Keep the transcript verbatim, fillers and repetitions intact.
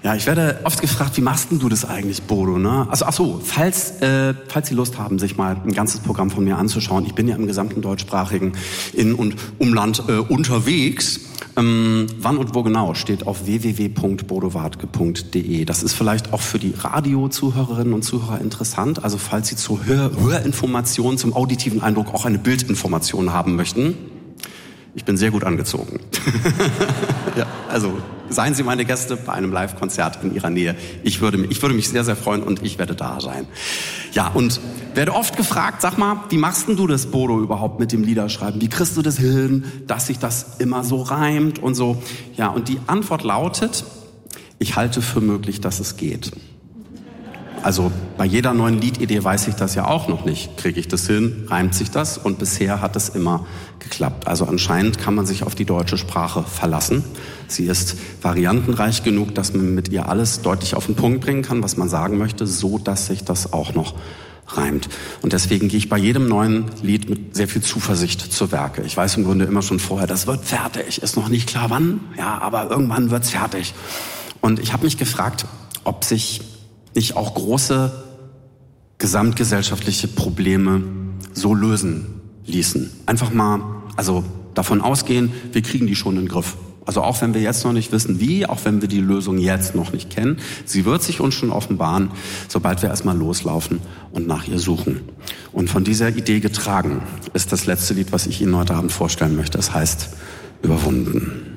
Ja, ich werde oft gefragt, wie machst denn du das eigentlich, Bodo? Ne? Also, ach so, falls, äh, falls Sie Lust haben, sich mal ein ganzes Programm von mir anzuschauen. Ich bin ja im gesamten deutschsprachigen In- und Umland äh, unterwegs. Ähm, wann und wo genau steht auf w w w punkt bodo wartke punkt d e. Das ist vielleicht auch für die Radio-Zuhörerinnen und Zuhörer interessant. Also falls Sie zur Hör- Hörinformation, zum auditiven Eindruck auch eine Bildinformation haben möchten. Ich bin sehr gut angezogen. Ja, also seien Sie meine Gäste bei einem Live-Konzert in Ihrer Nähe. Ich würde, mich, ich würde mich sehr, sehr freuen und ich werde da sein. Ja, und werde oft gefragt, sag mal, wie machst denn du das, Bodo, überhaupt mit dem Liederschreiben? Wie kriegst du das hin, dass sich das immer so reimt und so? Ja, und die Antwort lautet, ich halte für möglich, dass es geht. Also bei jeder neuen Liedidee weiß ich das ja auch noch nicht. Kriege ich das hin? Reimt sich das? Und bisher hat es immer geklappt. Also anscheinend kann man sich auf die deutsche Sprache verlassen. Sie ist variantenreich genug, dass man mit ihr alles deutlich auf den Punkt bringen kann, was man sagen möchte, so dass sich das auch noch reimt. Und deswegen gehe ich bei jedem neuen Lied mit sehr viel Zuversicht zu Werke. Ich weiß im Grunde immer schon vorher, das wird fertig. Ist noch nicht klar wann, ja, aber irgendwann wird's fertig. Und ich habe mich gefragt, ob sich nicht auch große gesamtgesellschaftliche Probleme so lösen ließen. Einfach mal, also davon ausgehen, wir kriegen die schon in den Griff. Also auch wenn wir jetzt noch nicht wissen wie, auch wenn wir die Lösung jetzt noch nicht kennen, sie wird sich uns schon offenbaren, sobald wir erstmal loslaufen und nach ihr suchen. Und von dieser Idee getragen ist das letzte Lied, was ich Ihnen heute Abend vorstellen möchte. Es heißt Überwunden.